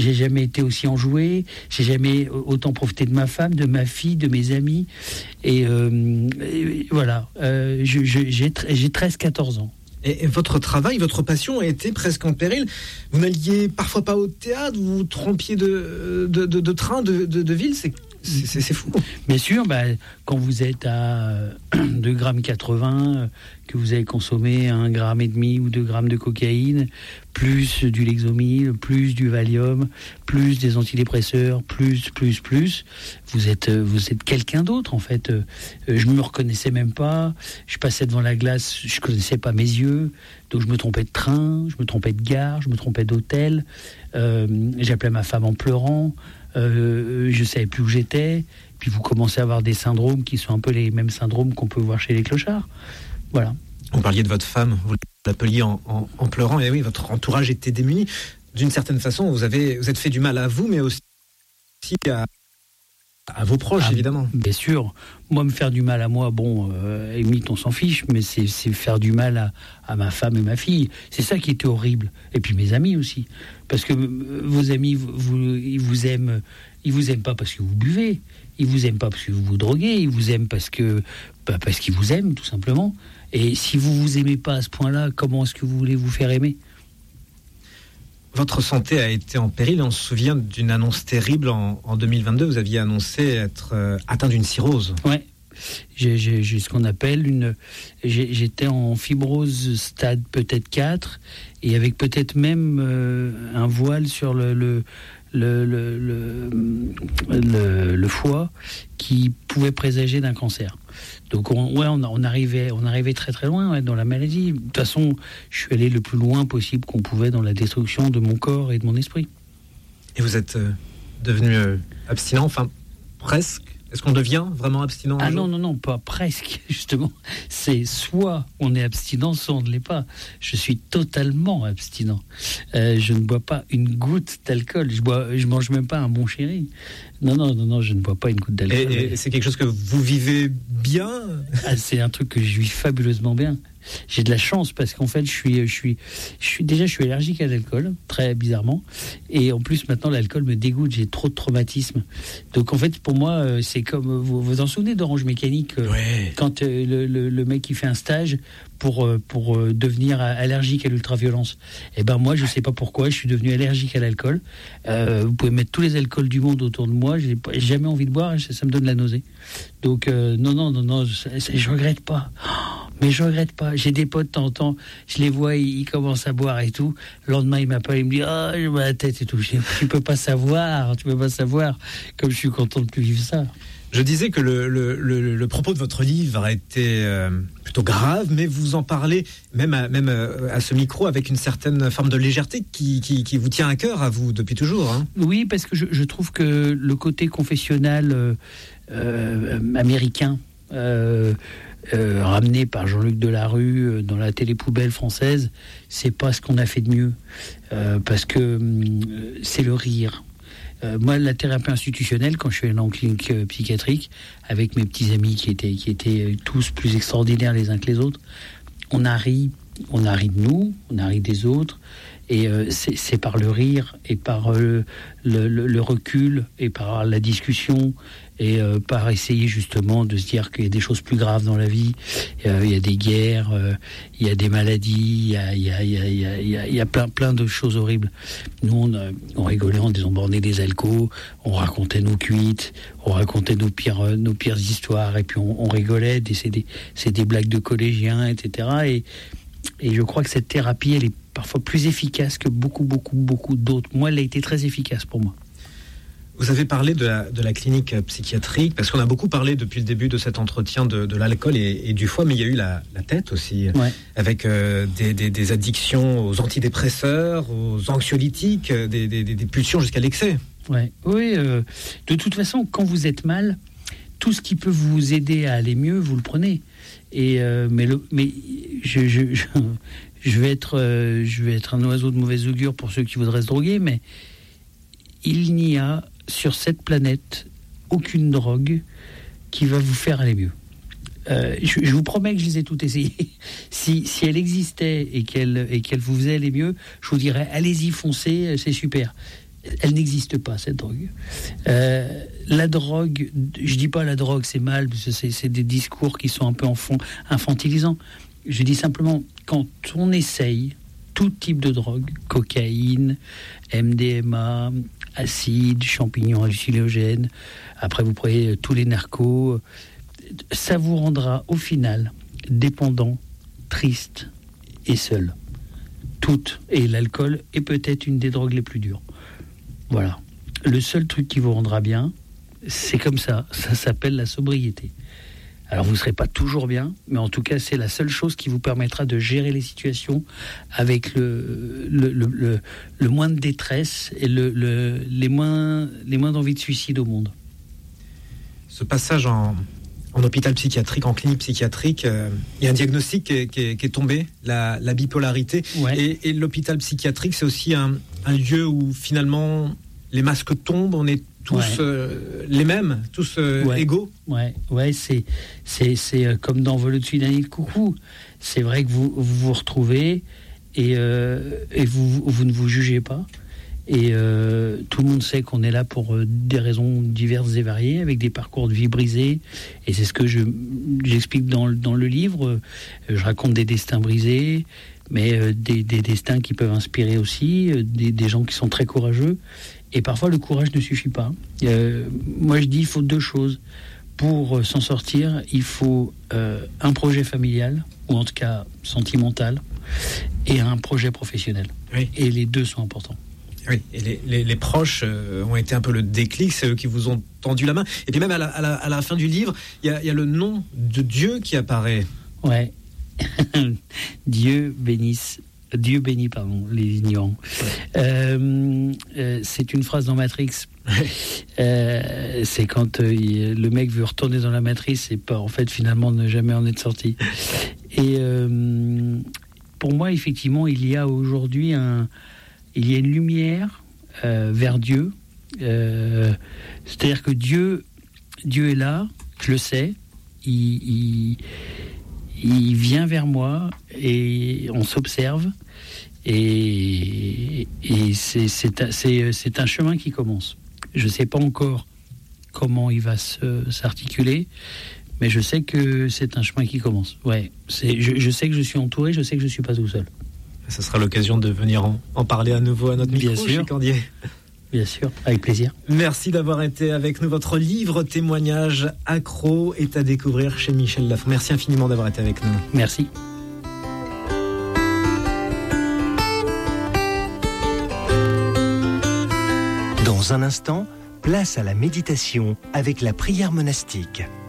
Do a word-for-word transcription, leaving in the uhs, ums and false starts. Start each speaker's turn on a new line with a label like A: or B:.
A: j'ai jamais été aussi enjoué, j'ai jamais autant profité de ma femme, de ma fille, de mes amis. Et, euh, et voilà, euh, je, je, j'ai, j'ai treize quatorze ans.
B: Et, et votre travail, votre passion a été presque en péril. Vous n'alliez parfois pas au théâtre, vous vous trompiez de, de, de, de train, de, de, de ville, c'est, c'est, c'est, c'est fou.
A: Bien sûr, bah, quand vous êtes à deux virgule quatre-vingts grammes, que vous avez consommé un gramme et demi ou deux grammes de cocaïne, plus du Lexomil, plus du Valium, plus des antidépresseurs, plus, plus, plus, vous êtes, vous êtes quelqu'un d'autre en fait. Je ne me reconnaissais même pas. Je passais devant la glace, je ne connaissais pas mes yeux, donc je me trompais de train, je me trompais de gare, je me trompais d'hôtel. Euh, j'appelais ma femme en pleurant. Euh, je ne savais plus où j'étais. Puis vous commencez à avoir des syndromes qui sont un peu les mêmes syndromes qu'on peut voir chez les clochards. Voilà.
B: Vous parliez de votre femme, vous l'appeliez en, en, en pleurant, et oui, votre entourage était démuni. D'une certaine façon, vous avez, vous êtes fait du mal à vous, mais aussi à, à vos proches, ah, évidemment.
A: Bien sûr. Moi, me faire du mal à moi, bon, euh, limite, on s'en fiche, mais c'est, c'est faire du mal à, à ma femme et ma fille. C'est ça qui était horrible. Et puis mes amis aussi. Parce que euh, vos amis, vous, ils vous aiment, ils vous aiment pas parce que vous buvez. Ils vous aiment pas parce que vous vous droguez. Ils vous aiment parce que, bah, parce qu'ils vous aiment, tout simplement. Et si vous vous aimez pas à ce point-là, comment est-ce que vous voulez vous faire aimer ?
B: Votre santé a été en péril. On se souvient d'une annonce terrible en, en deux mille vingt-deux. Vous aviez annoncé être euh, atteint d'une cirrhose.
A: Ouais. J'ai, j'ai, j'ai ce qu'on appelle une. J'ai, j'étais en fibrose stade peut-être quatre, et avec peut-être même euh, un voile sur le le le le, le, le, le foie qui pouvait présager d'un cancer. Donc on, ouais, on, on arrivait, on arrivait très très loin ouais, dans la maladie. De toute façon, je suis allé le plus loin possible qu'on pouvait dans la destruction de mon corps et de mon esprit.
B: Et vous êtes euh, devenu euh, abstinent, enfin presque. Est-ce qu'on devient vraiment abstinent ?
A: Ah non, non, non, pas presque, justement. C'est soit on est abstinent, soit on ne l'est pas. Je suis totalement abstinent. Euh, je ne bois pas une goutte d'alcool. Je bois, je mange même pas un bon chéri. Non, non, non, non, je ne bois pas une goutte d'alcool.
B: Et, et c'est quelque chose que vous vivez bien ?
A: Ah, c'est un truc que je vis fabuleusement bien. J'ai de la chance parce qu'en fait, je suis, je suis, je suis déjà, je suis allergique à l'alcool, très bizarrement. Et en plus, maintenant, l'alcool me dégoûte. J'ai trop de traumatismes. Donc, en fait, pour moi, c'est comme vous vous en souvenez d'Orange Mécanique,
B: ouais.
A: Quand euh, le, le, le mec qui fait un stage pour pour euh, devenir allergique à l'ultraviolence. Et ben moi, je sais pas pourquoi, je suis devenu allergique à l'alcool. Euh, vous pouvez mettre tous les alcools du monde autour de moi, j'ai jamais envie de boire, ça, ça me donne la nausée. Donc euh, non, non, non, non, je, je regrette pas. Oh, mais je regrette pas. J'ai des potes de temps en temps, je les vois, ils, ils commencent à boire et tout. Le lendemain, ils m'appellent, ils me disent ah, oh, j'ai mal à la tête et tout. Je dis, tu peux pas savoir, tu peux pas savoir. Comme je suis content de plus vivre ça.
B: Je disais que le, le, le, le propos de votre livre a été euh, plutôt grave, mais vous en parlez même à, même à ce micro avec une certaine forme de légèreté qui, qui, qui vous tient à cœur, à vous, depuis toujours. Hein.
A: Oui, parce que je, je trouve que le côté confessionnal euh, euh, américain, euh, euh, ramené par Jean-Luc Delarue euh, dans la télé-poubelle française, c'est pas ce qu'on a fait de mieux. Euh, parce que euh, c'est le rire. Euh, moi, la thérapie institutionnelle, quand je suis allé en clinique euh, psychiatrique, avec mes petits amis qui étaient, qui étaient tous plus extraordinaires les uns que les autres, on a ri, on a ri de nous, on a ri des autres, et euh, c'est, c'est par le rire, et par euh, le, le, le recul, et par la discussion, et euh, par essayer justement de se dire qu'il y a des choses plus graves dans la vie. Euh, il y a des guerres, euh, il y a des maladies, il y a, il y a, il y a, il y a, il y a, il y a plein, plein de choses horribles. Nous, on, on rigolait, on désembordait des alcools, on racontait nos cuites, on racontait nos pires, nos pires histoires, et puis on, on rigolait, c'est des, c'est des blagues de collégiens, et cetera. Et, et je crois que cette thérapie, elle est parfois plus efficace que beaucoup, beaucoup, beaucoup d'autres. Moi, elle a été très efficace pour moi.
B: Vous avez parlé de la, de la clinique psychiatrique, parce qu'on a beaucoup parlé depuis le début de cet entretien de, de l'alcool et, et du foie, mais il y a eu la, la tête aussi,
A: ouais.
B: avec euh, des, des, des addictions aux antidépresseurs, aux anxiolytiques, des, des, des pulsions jusqu'à l'excès.
A: Ouais. Oui, euh, de toute façon, quand vous êtes mal, tout ce qui peut vous aider à aller mieux, vous le prenez. Et euh, mais le, mais je, je, je, je vais être, euh, je vais être un oiseau de mauvais augure pour ceux qui voudraient se droguer, mais il n'y a sur cette planète aucune drogue qui va vous faire aller mieux. Euh, je, je vous promets que je les ai toutes essayées. Si, si elle existait et qu'elle, et qu'elle vous faisait aller mieux, je vous dirais allez-y, foncez, c'est super. elle n'existe pas, cette drogue. Euh, la drogue, je dis pas la drogue c'est mal, parce que c'est, c'est des discours qui sont un peu enfant, infantilisants. Je dis simplement, quand on essaye tout type de drogue, cocaïne, M D M A, acide, champignons hallucinogènes, après vous prenez tous les narcos, ça vous rendra au final dépendant, triste et seul. Toutes. Et l'alcool est peut-être une des drogues les plus dures. Voilà. Le seul truc qui vous rendra bien, c'est comme ça. Ça s'appelle la sobriété. Alors vous ne serez pas toujours bien, mais en tout cas, c'est la seule chose qui vous permettra de gérer les situations avec le, le, le, le, le moins de détresse et le, le, les, moins, les moins d'envie de suicide au monde.
B: Ce passage en, en hôpital psychiatrique, en clinique psychiatrique, euh, il y a un diagnostic qui est, qui est, qui est tombé, la, la bipolarité.
A: Ouais.
B: Et, et l'hôpital psychiatrique, c'est aussi un, un lieu où finalement les masques tombent, on est tous ouais. euh, les mêmes, tous euh,
A: ouais.
B: égaux.
A: Ouais, ouais, c'est, c'est, c'est euh, comme dans Vol au-dessus d'un nid de coucou. C'est vrai que vous vous, vous retrouvez et, euh, et vous, vous ne vous jugez pas. Et euh, tout le monde sait qu'on est là pour euh, des raisons diverses et variées, avec des parcours de vie brisés. Et c'est ce que je, j'explique dans, dans le livre. Je raconte des destins brisés, mais euh, des, des destins qui peuvent inspirer aussi, euh, des, des gens qui sont très courageux. Et parfois, le courage ne suffit pas. Euh, moi, je dis, il faut deux choses. Pour euh, s'en sortir, il faut euh, un projet familial, ou en tout cas sentimental, et un projet professionnel.
B: Oui.
A: Et les deux sont importants.
B: Oui, et les, les, les proches euh, ont été un peu le déclic, c'est eux qui vous ont tendu la main. Et puis même à la, à la, à la fin du livre, il y a, y a le nom de Dieu qui apparaît.
A: Ouais. Dieu bénisse. Dieu bénit, pardon, les ignorants. Euh, euh, c'est une phrase dans Matrix. Euh, c'est quand euh, il, le mec veut retourner dans la matrice et pas, en fait, finalement, ne jamais en être sorti. Et euh, pour moi, effectivement, il y a aujourd'hui un, il y a une lumière euh, vers Dieu. Euh, c'est-à-dire que Dieu, Dieu est là, je le sais. Il, il Il vient vers moi et on s'observe et, et c'est, c'est, c'est, c'est un chemin qui commence. Je ne sais pas encore comment il va se, s'articuler, mais je sais que c'est un chemin qui commence. Ouais, c'est, je, je sais que je suis entouré, je sais que je ne suis pas tout seul.
B: Ce sera l'occasion de venir en, en parler à nouveau à notre micro, chez Cordier.
A: Bien sûr, avec plaisir.
B: Merci d'avoir été avec nous. Votre livre témoignage Accro est à découvrir chez Michel Lafon. Merci infiniment d'avoir été avec nous.
A: Merci.
C: Dans un instant, place à la méditation avec la prière monastique.